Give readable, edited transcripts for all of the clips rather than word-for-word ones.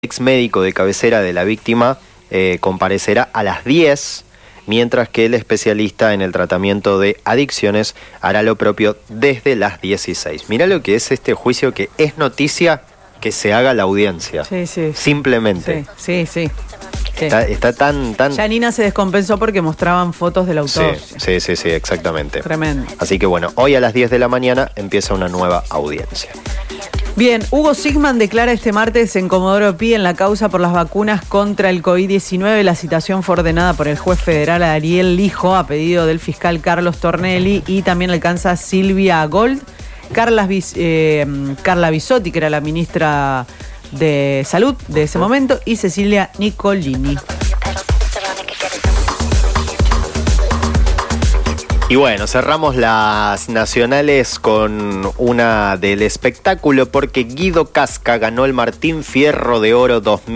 ex médico de cabecera de la víctima comparecerá a las 10, mientras que el especialista en el tratamiento de adicciones hará lo propio desde las 16. Mirá lo que es este juicio, que es noticia que se haga la audiencia. Sí, sí. Simplemente. Sí. Está tan... Janina se descompensó porque mostraban fotos del autor. Sí, exactamente. Tremendo. Así que bueno, hoy a las 10 de la mañana empieza una nueva audiencia. Bien, Hugo Sigman declara este martes en Comodoro Pi en la causa por las vacunas contra el COVID-19. La citación fue ordenada por el juez federal Ariel Lijo a pedido del fiscal Carlos Tornelli, y también alcanza Silvia Gold, Carla Bisotti, que era la ministra de Salud de ese momento, y Cecilia Nicolini. Y bueno, cerramos las nacionales con una del espectáculo, porque Guido Casca ganó el Martín Fierro de Oro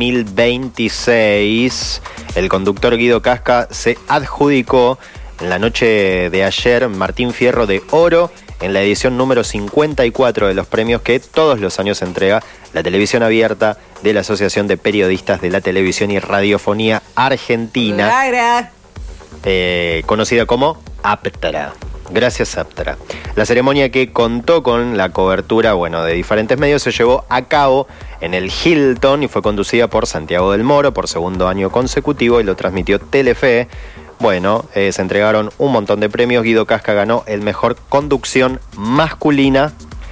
2026. El conductor Guido Casca se adjudicó en la noche de ayer Martín Fierro de Oro en la edición número 54 de los premios que todos los años entrega la televisión abierta de la Asociación de Periodistas de la Televisión y Radiofonía Argentina, conocida como APTRA. Gracias, APTRA. La ceremonia, que contó con la cobertura de diferentes medios, se llevó a cabo en el Hilton y fue conducida por Santiago del Moro por segundo año consecutivo, y lo transmitió Telefe. Se entregaron un montón de premios. Guido Casca ganó el mejor conducción masculina,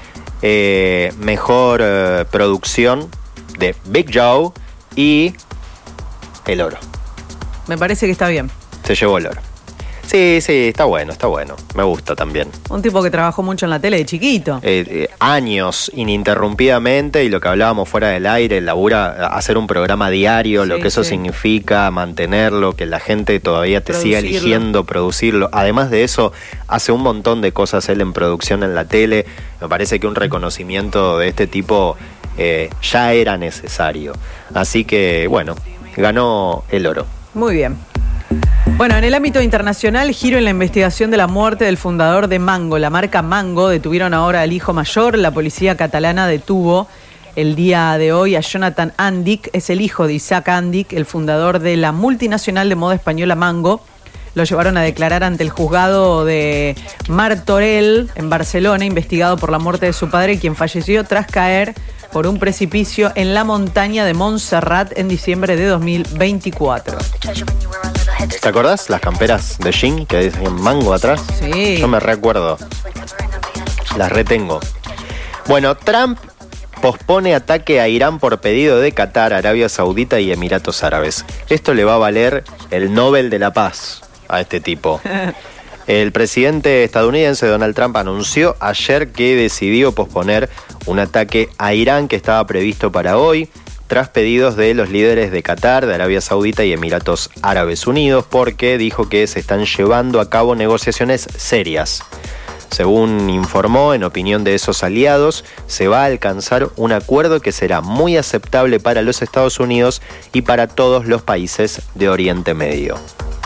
mejor producción de Big Joe y el oro. Me parece que está bien. Se llevó el oro. Sí, está bueno. Me gusta también. Un tipo que trabajó mucho en la tele de chiquito. Años ininterrumpidamente, y lo que hablábamos fuera del aire, labura hacer un programa diario, lo que eso significa, mantenerlo, que la gente todavía te siga eligiendo, producirlo. Además de eso, hace un montón de cosas él en producción en la tele. Me parece que un reconocimiento de este tipo ya era necesario. Así que, ganó el oro. Muy bien. Bueno, en el ámbito internacional, giro en la investigación de la muerte del fundador de Mango, la marca Mango. Detuvieron ahora al hijo mayor. La policía catalana detuvo el día de hoy a Jonathan Andic. Es el hijo de Isaac Andic, el fundador de la multinacional de moda española Mango. Lo llevaron a declarar ante el juzgado de Martorell, en Barcelona, investigado por la muerte de su padre, quien falleció tras caer por un precipicio en la montaña de Montserrat en diciembre de 2024. ¿Te acordás las camperas de jean que dicen Mango atrás? Sí. Yo me recuerdo. Las retengo. Bueno, Trump pospone ataque a Irán por pedido de Qatar, Arabia Saudita y Emiratos Árabes. Esto le va a valer el Nobel de la Paz a este tipo. El presidente estadounidense Donald Trump anunció ayer que decidió posponer un ataque a Irán que estaba previsto para hoy, tras pedidos de los líderes de Qatar, de Arabia Saudita y Emiratos Árabes Unidos, porque dijo que se están llevando a cabo negociaciones serias. Según informó, en opinión de esos aliados, se va a alcanzar un acuerdo que será muy aceptable para los Estados Unidos y para todos los países de Oriente Medio.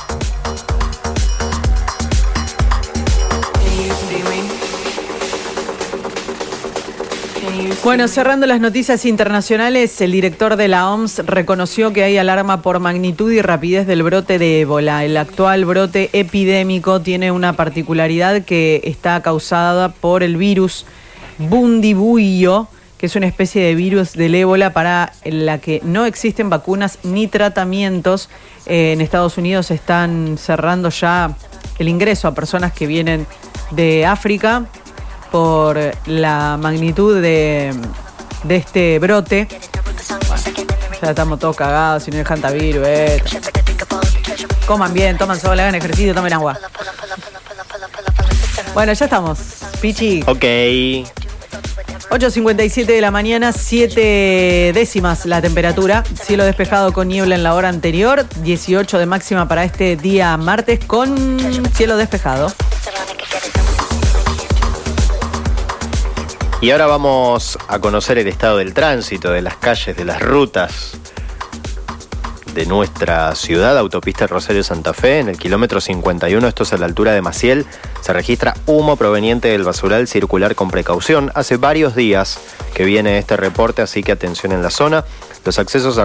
Bueno, cerrando las noticias internacionales, el director de la OMS reconoció que hay alarma por magnitud y rapidez del brote de ébola. El actual brote epidémico tiene una particularidad, que está causada por el virus Bundibugyo, que es una especie de virus del ébola para la que no existen vacunas ni tratamientos. En Estados Unidos están cerrando ya el ingreso a personas que vienen de África por la magnitud de este brote. Ya estamos todos cagados y no dejan virus. Coman bien, toman sol, hagan ejercicio, tomen agua. Bueno, ya estamos, Pichi. Ok. 8:57 de la mañana, 7 décimas la temperatura. Cielo despejado con niebla en la hora anterior. 18 de máxima para este día martes con cielo despejado. Y ahora vamos a conocer el estado del tránsito, de las calles, de las rutas de nuestra ciudad. Autopista Rosario Santa Fe, en el kilómetro 51, esto es a la altura de Maciel, se registra humo proveniente del basural. Circular con precaución. Hace varios días que viene este reporte, así que atención en la zona. Los accesos a